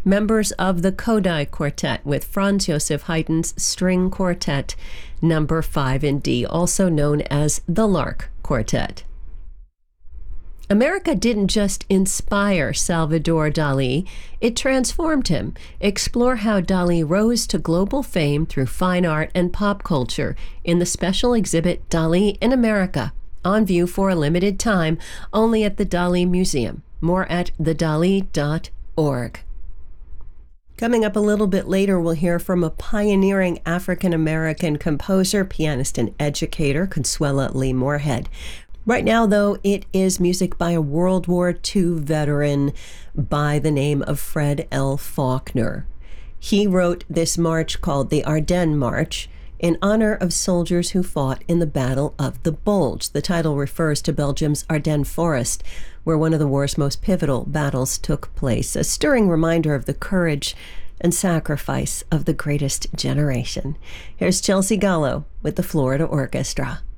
members of the Kodály Quartet with Franz Josef Haydn's String Quartet, number 5 in D, also known as the Lark Quartet. America didn't just inspire Salvador Dalí, it transformed him. Explore how Dalí rose to global fame through fine art and pop culture in the special exhibit Dalí in America, on view for a limited time only at the Dalí Museum. More at thedali.org. Coming up a little bit later, we'll hear from a pioneering African-American composer, pianist, and educator, Consuela Lee Moorhead. Right now, though, it is music by a World War II veteran by the name of Fred L. Faulkner. He wrote this march called the Ardennes March in honor of soldiers who fought in the Battle of the Bulge. The title refers to Belgium's Ardennes Forest, where one of the war's most pivotal battles took place, a stirring reminder of the courage and sacrifice of the greatest generation. Here's Chelsea Gallo with the Florida Orchestra.